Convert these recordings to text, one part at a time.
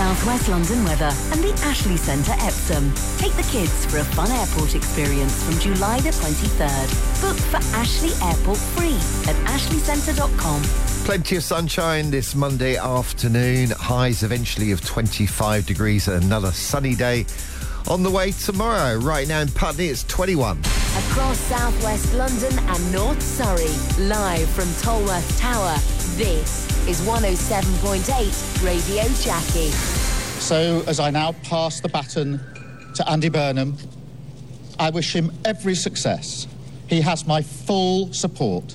South West London weather and the Ashley Centre Epsom. Take the kids for a fun airport experience from July the 23rd. Book for Ashley Airport free at ashleycentre.com. Plenty of sunshine this Monday afternoon. Highs eventually of 25 degrees and another sunny day on the way tomorrow. Right now in Putney, it's 21. Across South West London and North Surrey, live from Tolworth Tower, this is 107.8 Radio Jackie. So, as I now pass the baton to Andy Burnham, I wish him every success. He has my full support.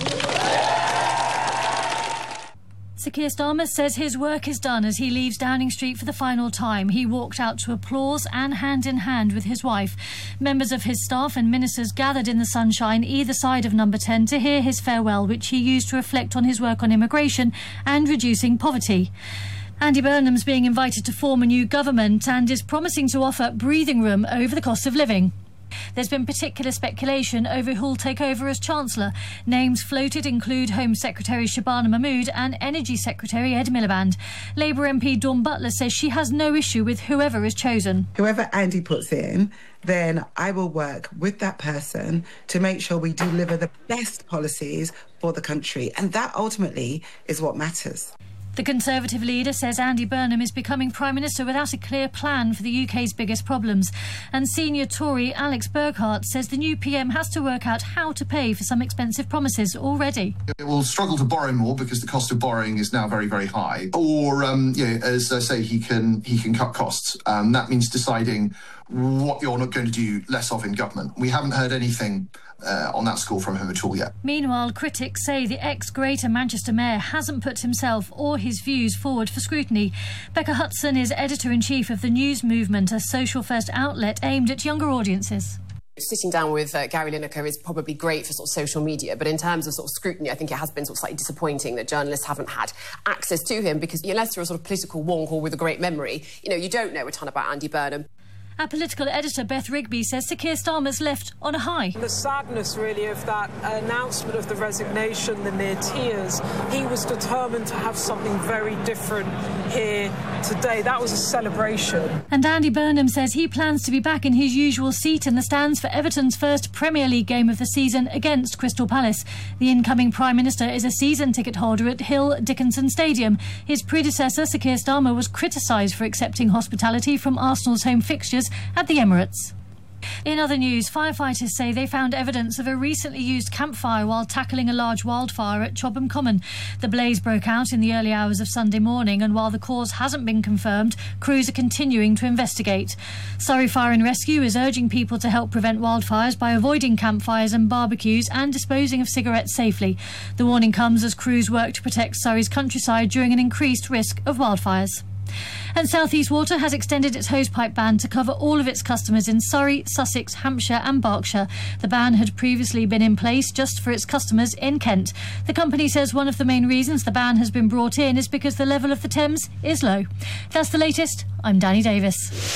Sir Keir Starmer says his work is done as he leaves Downing Street for the final time. He walked out to applause and hand in hand with his wife. Members of his staff and ministers gathered in the sunshine either side of Number 10 to hear his farewell, which he used to reflect on his work on immigration and reducing poverty. Andy Burnham's being invited to form a new government and is promising to offer breathing room over the cost of living. There's been particular speculation over who'll take over as Chancellor. Names floated include Home Secretary Shabana Mahmood and Energy Secretary Ed Miliband. Labour MP Dawn Butler says she has no issue with whoever is chosen. Whoever Andy puts in, then I will work with that person to make sure we deliver the best policies for the country. And that ultimately is what matters. The Conservative leader says Andy Burnham is becoming Prime Minister without a clear plan for the UK's biggest problems. And senior Tory Alex Burghart says the new PM has to work out how to pay for some expensive promises already. It will struggle to borrow more because the cost of borrowing is now very, very high. Or, as I say, he can cut costs. That means deciding what you're not going to do less of in government. We haven't heard anything on that score from him at all yet. Meanwhile, critics say the ex-Greater Manchester Mayor hasn't put himself or his views forward for scrutiny. Becca Hudson is editor-in-chief of the News Movement, a social-first outlet aimed at younger audiences. Sitting down with Gary Lineker is probably great for sort of social media, but in terms of sort of scrutiny, I think it has been sort of slightly disappointing that journalists haven't had access to him, because unless you're a sort of political wonk or with a great memory, you don't know a ton about Andy Burnham. Our political editor Beth Rigby says Sir Keir Starmer's left on a high. The sadness, really, of that announcement of the resignation, the near tears. He was determined to have something very different here today. That was a celebration. And Andy Burnham says he plans to be back in his usual seat in the stands for Everton's first Premier League game of the season against Crystal Palace. The incoming Prime Minister is a season ticket holder at Hill Dickinson Stadium. His predecessor, Sir Keir Starmer, was criticised for accepting hospitality from Arsenal's home fixtures at the Emirates. In other news, firefighters say they found evidence of a recently used campfire while tackling a large wildfire at Chobham Common. The blaze broke out in the early hours of Sunday morning, and while the cause hasn't been confirmed, crews are continuing to investigate. Surrey Fire and Rescue is urging people to help prevent wildfires by avoiding campfires and barbecues and disposing of cigarettes safely. The warning comes as crews work to protect Surrey's countryside during an increased risk of wildfires. And South East Water has extended its hosepipe ban to cover all of its customers in Surrey, Sussex, Hampshire and Berkshire. The ban had previously been in place just for its customers in Kent. The company says one of the main reasons the ban has been brought in is because the level of the Thames is low. That's the latest. I'm Danny Davis.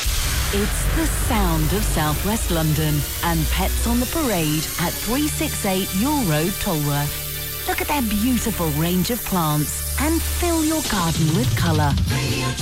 It's the sound of South West London and Pets on the Parade at 368 Yule Road, Tolworth. Look at their beautiful range of plants and fill your garden with colour.